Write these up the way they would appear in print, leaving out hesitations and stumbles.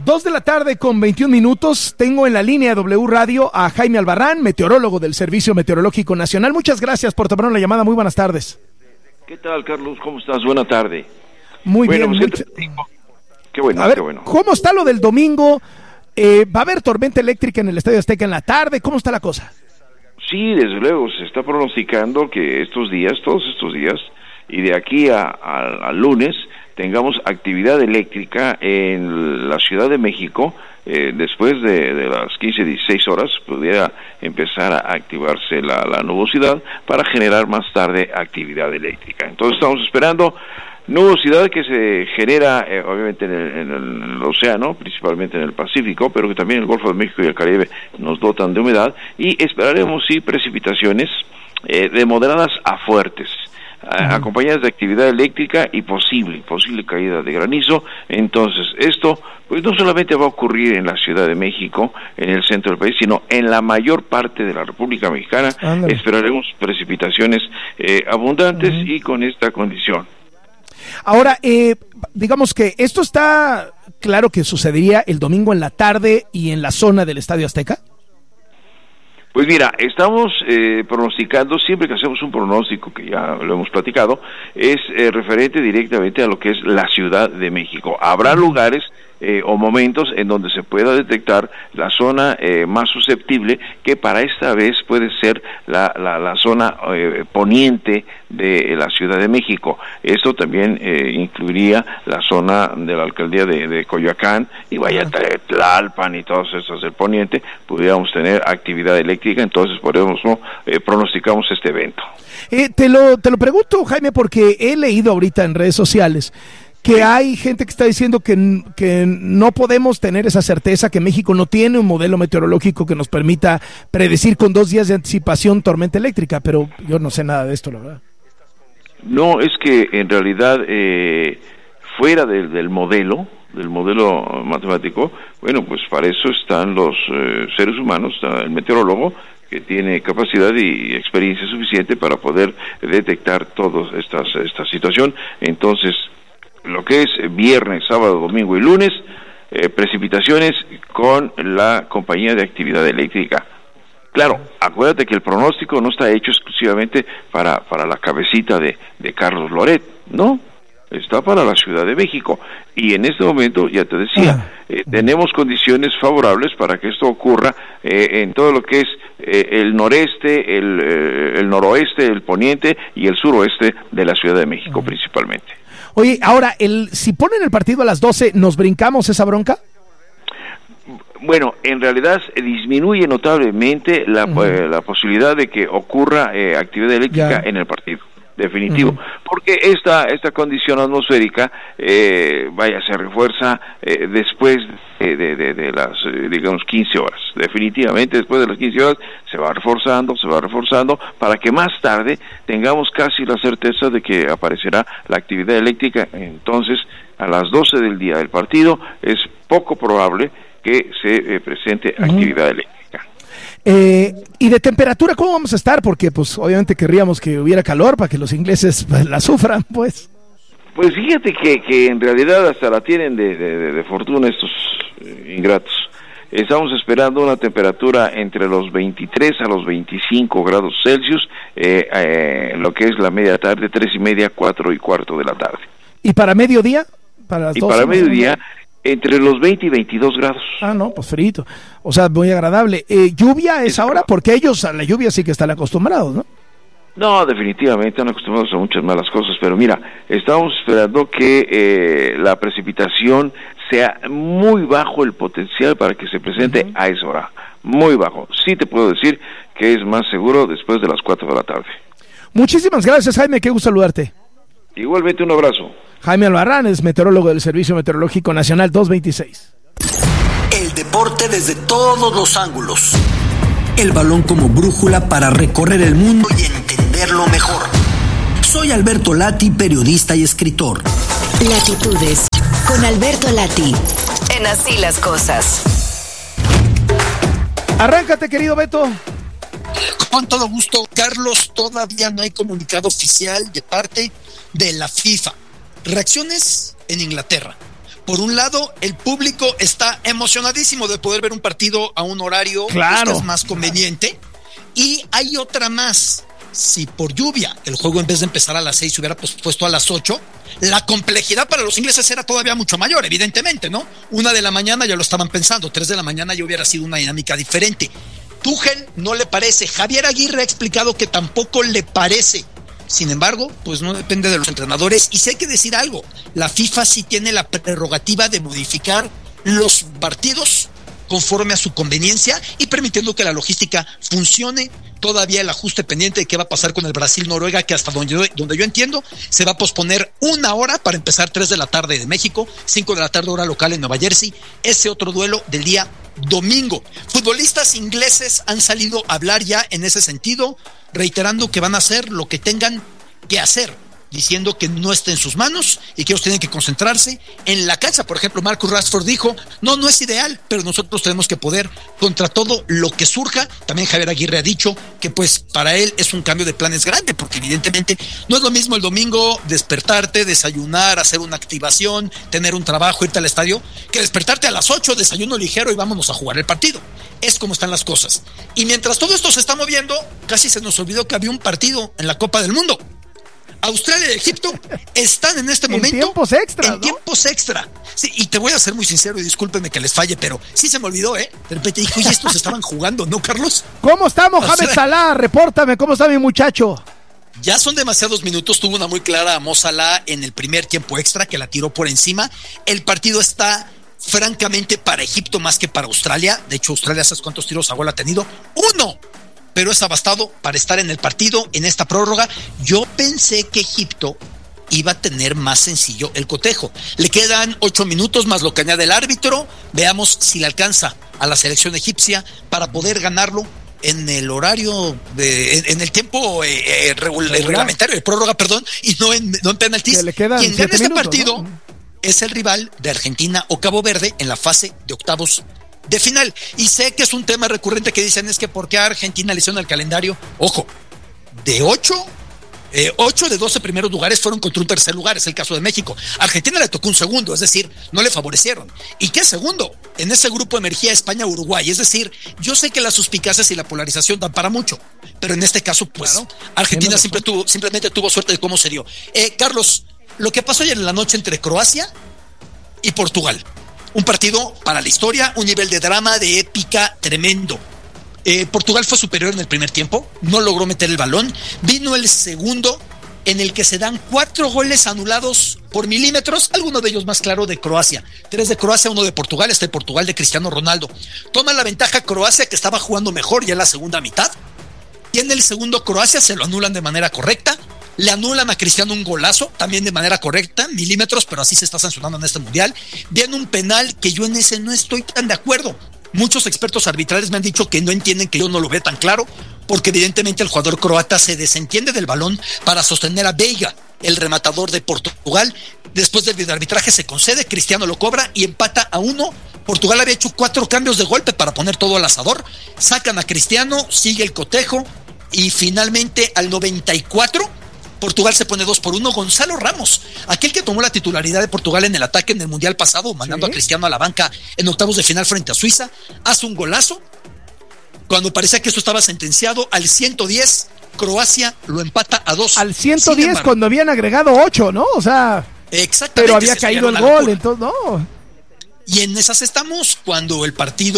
2:21 p.m. Tengo en la línea de W Radio a Jaime Albarrán, meteorólogo del Servicio Meteorológico Nacional. Muchas gracias por tomar la llamada. Muy buenas tardes. ¿Qué tal, Carlos? ¿Cómo estás? Buena tarde. Muy bien. Qué bueno, a ver, qué bueno. ¿Cómo está lo del domingo? ¿Va a haber tormenta eléctrica en el Estadio Azteca en la tarde? ¿Cómo está la cosa? Sí, desde luego, se está pronosticando que todos estos días, y de aquí al lunes, tengamos actividad eléctrica en la Ciudad de México. Después de las 16 horas pudiera empezar a activarse la nubosidad para generar más tarde actividad eléctrica. Entonces estamos esperando nubosidad que se genera obviamente en el océano, principalmente en el Pacífico, pero que también el Golfo de México y el Caribe nos dotan de humedad, y esperaremos sí precipitaciones de moderadas a fuertes, acompañadas de actividad eléctrica y posible caída de granizo. Entonces esto pues no solamente va a ocurrir en la Ciudad de México, en el centro del país, sino en la mayor parte de la República Mexicana. Esperaremos precipitaciones abundantes y con esta condición. Ahora, digamos que esto está claro que sucedería el domingo en la tarde y en la zona del Estadio Azteca. Pues mira, estamos pronosticando, siempre que hacemos un pronóstico, que ya lo hemos platicado, es referente directamente a lo que es la Ciudad de México. Habrá lugares o momentos en donde se pueda detectar la zona más susceptible, que para esta vez puede ser la zona poniente de la Ciudad de México. Esto también incluiría la zona de la alcaldía de Coyoacán, y vaya Tlalpan y todas esas del poniente, pudiéramos tener actividad eléctrica. Entonces por eso pronosticamos este evento. Te lo pregunto, Jaime, porque he leído ahorita en redes sociales que hay gente que está diciendo que no podemos tener esa certeza, que México no tiene un modelo meteorológico que nos permita predecir con 2 días de anticipación tormenta eléctrica, pero yo no sé nada de esto, la verdad. No, es que en realidad fuera del modelo matemático, bueno, pues para eso están los seres humanos, está el meteorólogo, que tiene capacidad y experiencia suficiente para poder detectar toda esta situación. Entonces, lo que es viernes, sábado, domingo y lunes, precipitaciones con la compañía de actividad eléctrica. Claro, acuérdate que el pronóstico no está hecho exclusivamente para la cabecita de Carlos Loret, ¿no? Está para la Ciudad de México, y en este momento, ya te decía, tenemos condiciones favorables para que esto ocurra en todo lo que es el noreste, el noroeste, el poniente y el suroeste de la Ciudad de México principalmente. Oye, ahora, si ponen el partido a las 12, ¿nos brincamos esa bronca? Bueno, en realidad disminuye notablemente la posibilidad de que ocurra actividad eléctrica en el partido. Definitivo, porque esta condición atmosférica se refuerza después de las digamos 15 horas. Definitivamente después de las 15 horas se va reforzando para que más tarde tengamos casi la certeza de que aparecerá la actividad eléctrica. Entonces, a las 12 del día del partido es poco probable que se presente actividad eléctrica. Y de temperatura, ¿cómo vamos a estar? Porque pues obviamente querríamos que hubiera calor para que los ingleses la sufran, pues. Pues fíjate que en realidad hasta la tienen de fortuna estos ingratos. Estamos esperando una temperatura entre los 23 a los 25 grados Celsius, lo que es la media tarde, 3:30, 4:15 de la tarde. ¿Y para mediodía? Para mediodía, entre los 20 y 22 grados. No, pues frito. O sea, muy agradable. ¿Lluvia es ahora? Porque ellos a la lluvia sí que están acostumbrados, ¿no? No, definitivamente están acostumbrados a muchas malas cosas, pero mira, estamos esperando que la precipitación sea muy bajo el potencial para que se presente a esa hora. Muy bajo. Sí te puedo decir que es más seguro después de las 4 de la tarde. Muchísimas gracias, Jaime, qué gusto saludarte. Igualmente, un abrazo. Jaime Albarrán es meteorólogo del Servicio Meteorológico Nacional 226. El deporte desde todos los ángulos. El balón como brújula para recorrer el mundo y entenderlo mejor. Soy Alberto Lati, periodista y escritor. Latitudes con Alberto Lati. En Así las Cosas. Arráncate, querido Beto. Con todo gusto, Carlos. Todavía no hay comunicado oficial de parte de la FIFA. Reacciones en Inglaterra. Por un lado, el público está emocionadísimo de poder ver un partido a un horario que es más conveniente. Y hay otra más. Si por lluvia el juego en vez de empezar a las 6 se hubiera pospuesto a las 8, la complejidad para los ingleses era todavía mucho mayor, evidentemente, ¿no? 1 de la mañana ya lo estaban pensando, 3 de la mañana ya hubiera sido una dinámica diferente. Tuchel no le parece. Javier Aguirre ha explicado que tampoco le parece. Sin embargo, pues no depende de los entrenadores. Y si hay que decir algo, la FIFA sí tiene la prerrogativa de modificar los partidos conforme a su conveniencia y permitiendo que la logística funcione. Todavía el ajuste pendiente de qué va a pasar con el Brasil-Noruega, que hasta donde yo entiendo se va a posponer 1 hora para empezar 3 de la tarde de México, 5 de la tarde hora local en Nueva Jersey, ese otro duelo del día domingo. Futbolistas ingleses han salido a hablar ya en ese sentido, reiterando que van a hacer lo que tengan que hacer, diciendo que no está en sus manos y que ellos tienen que concentrarse en la cancha. Por ejemplo, Marcus Rashford dijo, no es ideal, pero nosotros tenemos que poder contra todo lo que surja. También Javier Aguirre ha dicho que pues para él es un cambio de planes grande, porque evidentemente no es lo mismo el domingo despertarte, desayunar, hacer una activación, tener un trabajo, irte al estadio, que despertarte a las 8, desayuno ligero y vámonos a jugar el partido. Es como están las cosas. Y mientras todo esto se está moviendo, casi se nos olvidó que había un partido en la Copa del Mundo. Australia y Egipto están en este momento en tiempos extra. Sí, y te voy a ser muy sincero y discúlpeme que les falle, pero sí se me olvidó, De repente dije, oye, estos estaban jugando, ¿no, Carlos? ¿Cómo está Mohamed Salah? Repórtame, ¿cómo está mi muchacho? Ya son demasiados minutos, tuvo una muy clara Mo Salah en el primer tiempo extra que la tiró por encima. El partido está francamente para Egipto más que para Australia. De hecho, Australia, ¿sabes cuántos tiros a gol ha tenido? 1. Pero es abastado para estar en el partido, en esta prórroga. Yo pensé que Egipto iba a tener más sencillo el cotejo. Le quedan 8 minutos más lo que añade el árbitro. Veamos si le alcanza a la selección egipcia para poder ganarlo en el horario, en el tiempo reglamentario, de prórroga, perdón, y no en penaltis. Quien gana este partido, ¿no?, es el rival de Argentina o Cabo Verde en la fase de octavos de final. Y sé que es un tema recurrente que dicen es que ¿por qué a Argentina le hicieron el calendario? Ojo, de 8 de 12 primeros lugares fueron contra un tercer lugar, es el caso de México. A Argentina le tocó un segundo, es decir, no le favorecieron. ¿Y qué segundo? En ese grupo emergía España-Uruguay, es decir, yo sé que las suspicacias y la polarización dan para mucho, pero en este caso, pues, claro, Argentina simplemente tuvo suerte de cómo se dio. Carlos, lo que pasó ayer en la noche entre Croacia y Portugal, un partido para la historia, un nivel de drama, de épica tremendo. Portugal fue superior en el primer tiempo, no logró meter el balón. Vino el segundo, en el que se dan 4 goles anulados por milímetros, alguno de ellos más claro de Croacia. 3 de Croacia, 1 de Portugal, el Portugal de Cristiano Ronaldo. Toma la ventaja Croacia, que estaba jugando mejor ya en la segunda mitad. Tiene el segundo Croacia, se lo anulan de manera correcta. Le anulan a Cristiano un golazo, también de manera correcta, milímetros, pero así se está sancionando en este mundial. Viene un penal que yo en ese no estoy tan de acuerdo. Muchos expertos arbitrales me han dicho que no entienden, que yo no lo veo tan claro, porque evidentemente el jugador croata se desentiende del balón para sostener a Veiga, el rematador de Portugal. Después del arbitraje se concede, Cristiano lo cobra y empata a 1. Portugal había hecho 4 cambios de golpe para poner todo al asador. Sacan a Cristiano, sigue el cotejo y finalmente al 94... Portugal se pone 2-1. Gonzalo Ramos, aquel que tomó la titularidad de Portugal en el ataque en el Mundial pasado, mandando a Cristiano a la banca en octavos de final frente a Suiza, hace un golazo. Cuando parecía que esto estaba sentenciado, al 110, Croacia lo empata a 2. Al 110 cuando habían agregado 8, ¿no? O sea, exactamente, pero había caído el gol, entonces no. Y en esas estamos cuando el partido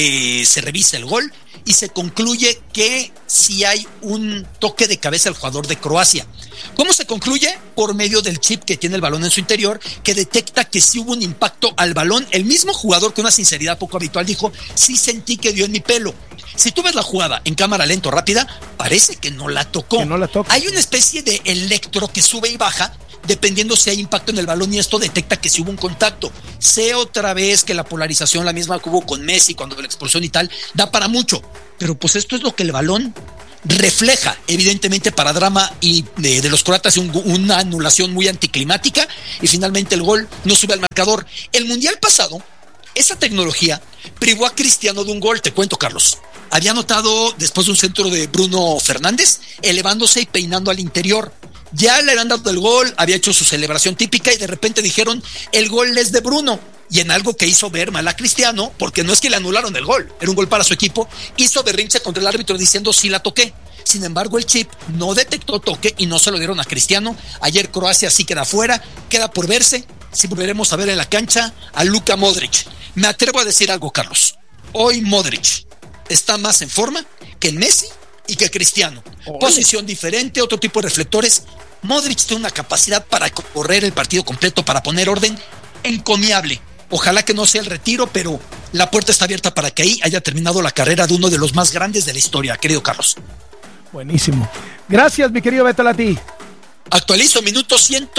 se revisa el gol y se concluye que sí hay un toque de cabeza al jugador de Croacia. ¿Cómo se concluye? Por medio del chip que tiene el balón en su interior, que detecta que sí hubo un impacto al balón. El mismo jugador, con una sinceridad poco habitual, dijo, sí sentí que dio en mi pelo. Si tú ves la jugada en cámara lenta o rápida, parece que no la tocó. Que no la toca. Hay una especie de electro que sube y baja, dependiendo si hay impacto en el balón, y esto detecta que si hubo un contacto. Sé otra vez que la polarización, la misma que hubo con Messi cuando la expulsión y tal, da para mucho, pero pues esto es lo que el balón refleja, evidentemente para drama y de los croatas una anulación muy anticlimática, y finalmente el gol no sube al marcador. El mundial pasado, esa tecnología privó a Cristiano de un gol, te cuento, Carlos. Había anotado después de un centro de Bruno Fernández, elevándose y peinando al interior. Ya le habían dado el gol, había hecho su celebración típica y de repente dijeron, el gol es de Bruno. Y en algo que hizo ver mal a Cristiano, porque no es que le anularon el gol, era un gol para su equipo, hizo berrinche contra el árbitro diciendo sí la toqué. Sin embargo, el chip no detectó toque y no se lo dieron a Cristiano. Ayer Croacia sí queda fuera, queda por verse si volveremos a ver en la cancha a Luka Modric. Me atrevo a decir algo, Carlos. Hoy Modric está más en forma que Messi y que Cristiano. Posición diferente, otro tipo de reflectores. Modric tiene una capacidad para correr el partido completo, para poner orden encomiable. Ojalá que no sea el retiro, pero la puerta está abierta para que ahí haya terminado la carrera de uno de los más grandes de la historia, querido Carlos. Buenísimo. Gracias, mi querido Beto Lati. Actualizo, minuto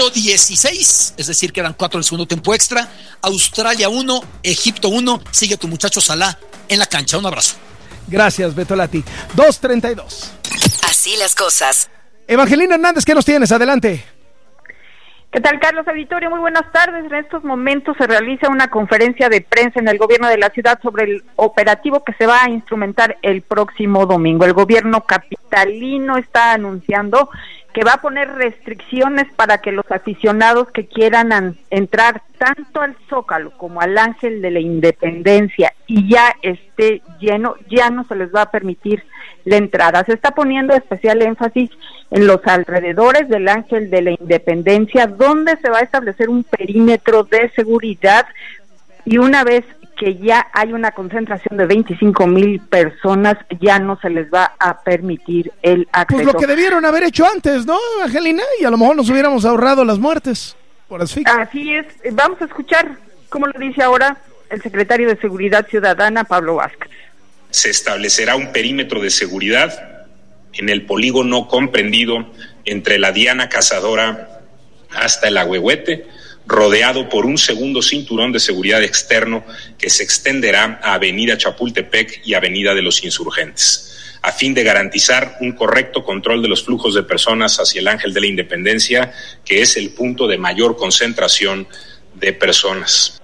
116, es decir, quedan 4 del segundo tiempo extra. Australia 1, Egipto 1. Sigue tu muchacho Salah en la cancha. Un abrazo. Gracias, Beto Lati. 2:32. Así las cosas. Evangelina Hernández, ¿qué nos tienes? Adelante. ¿Qué tal, Carlos Auditorio? Muy buenas tardes. En estos momentos se realiza una conferencia de prensa en el gobierno de la ciudad sobre el operativo que se va a instrumentar el próximo domingo. El gobierno capitalino está anunciando que va a poner restricciones para que los aficionados que quieran entrar tanto al Zócalo como al Ángel de la Independencia y ya esté lleno, ya no se les va a permitir la entrada. Se está poniendo especial énfasis en los alrededores del Ángel de la Independencia, donde se va a establecer un perímetro de seguridad, y una vez que ya hay una concentración de 25,000 personas, ya no se les va a permitir el acceso. Pues lo que debieron haber hecho antes, ¿no, Angelina? Y a lo mejor nos hubiéramos ahorrado las muertes por asfixia. Así es. Vamos a escuchar cómo lo dice ahora el secretario de Seguridad Ciudadana, Pablo Vázquez. Se establecerá un perímetro de seguridad en el polígono comprendido entre la Diana Cazadora hasta el Ahuehuete, rodeado por un segundo cinturón de seguridad externo que se extenderá a Avenida Chapultepec y Avenida de los Insurgentes, a fin de garantizar un correcto control de los flujos de personas hacia el Ángel de la Independencia, que es el punto de mayor concentración de personas.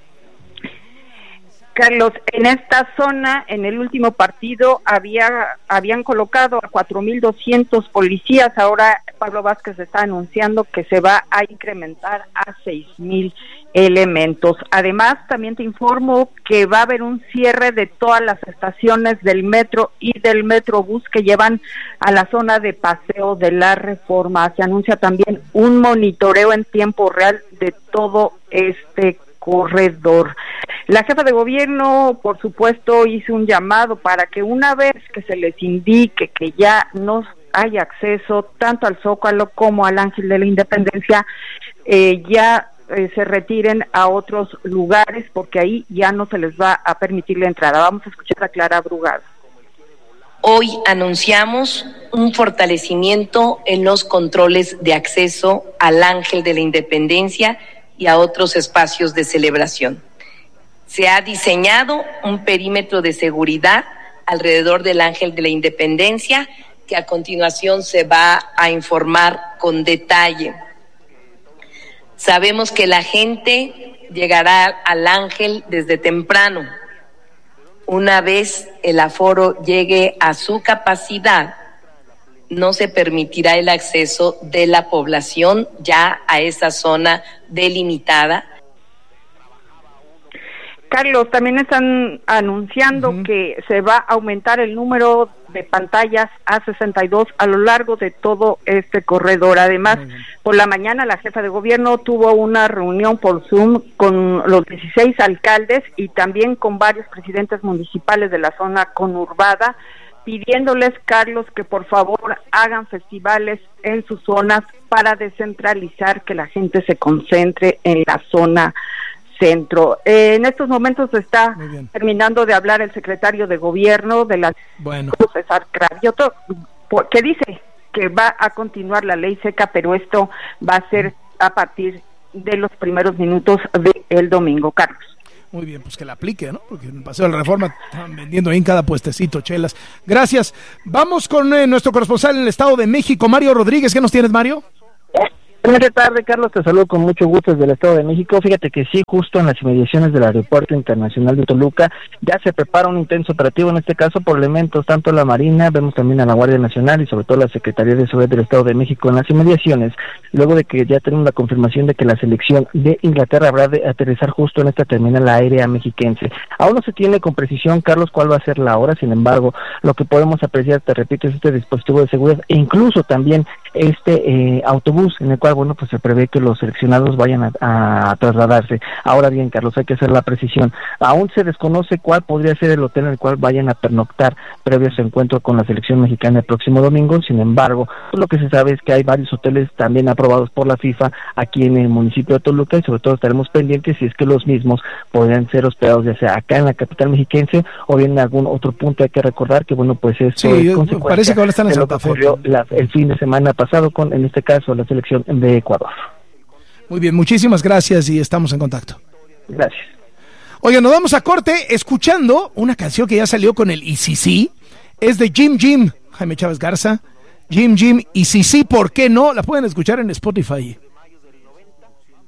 Carlos, en esta zona, en el último partido, habían colocado a 4,200 policías. Ahora Pablo Vázquez está anunciando que se va a incrementar a 6,000 elementos. Además, también te informo que va a haber un cierre de todas las estaciones del metro y del metrobús que llevan a la zona de Paseo de la Reforma. Se anuncia también un monitoreo en tiempo real de todo este corredor. La jefa de gobierno, por supuesto, hizo un llamado para que una vez que se les indique que ya no hay acceso tanto al Zócalo como al Ángel de la Independencia, se retiren a otros lugares, porque ahí ya no se les va a permitir la entrada. Vamos a escuchar a Clara Brugada. Hoy anunciamos un fortalecimiento en los controles de acceso al Ángel de la Independencia y a otros espacios de celebración. Se ha diseñado un perímetro de seguridad alrededor del Ángel de la Independencia, que a continuación se va a informar con detalle. Sabemos que la gente llegará al Ángel desde temprano. Una vez el aforo llegue a su capacidad, no se permitirá el acceso de la población ya a esa zona delimitada. Carlos, también están anunciando que se va a aumentar el número de pantallas a 62 a lo largo de todo este corredor. Además, por la mañana la jefa de gobierno tuvo una reunión por Zoom con los 16 alcaldes y también con varios presidentes municipales de la zona conurbada, pidiéndoles, Carlos, que por favor hagan festivales en sus zonas para descentralizar, que la gente se concentre en la zona centro. En estos momentos está terminando de hablar el secretario de gobierno de la César Cravioto, que dice que va a continuar la ley seca, pero esto va a ser a partir de los primeros minutos del domingo. Carlos. Muy bien, pues que la aplique, ¿no? Porque en el Paseo de la Reforma están vendiendo ahí en cada puestecito chelas. Gracias. Vamos con nuestro corresponsal en el Estado de México, Mario Rodríguez. ¿Qué nos tienes, Mario? Buenas tardes, Carlos, te saludo con mucho gusto desde el Estado de México. Fíjate que sí, justo en las inmediaciones del Aeropuerto Internacional de Toluca ya se prepara un intenso operativo, en este caso por elementos tanto de la Marina, vemos también a la Guardia Nacional y sobre todo la Secretaría de Seguridad del Estado de México en las inmediaciones, luego de que ya tenemos la confirmación de que la selección de Inglaterra habrá de aterrizar justo en esta terminal aérea mexiquense. Aún no se tiene con precisión, Carlos, cuál va a ser la hora, sin embargo, lo que podemos apreciar, te repito, es este dispositivo de seguridad e incluso también este autobús en el cual, bueno, pues se prevé que los seleccionados vayan a trasladarse. Ahora bien, Carlos, hay que hacer la precisión. Aún se desconoce cuál podría ser el hotel en el cual vayan a pernoctar previo a su encuentro con la selección mexicana el próximo domingo. Sin embargo, pues lo que se sabe es que hay varios hoteles también aprobados por la FIFA aquí en el municipio de Toluca y sobre todo estaremos pendientes si es que los mismos podrían ser hospedados ya sea acá en la capital mexiquense o bien en algún otro punto. Hay que recordar que, bueno, pues esto es consecuencia parece que ahora están en Santa Fe. El fin de semana pasado con, en este caso, la selección de Ecuador. Muy bien, muchísimas gracias y estamos en contacto. Gracias. Oye, nos vamos a corte escuchando una canción que ya salió con el ICC. Es de Jim Jim, Jaime Chávez Garza. Jim Jim, y si sí, ¿por qué no? La pueden escuchar en Spotify.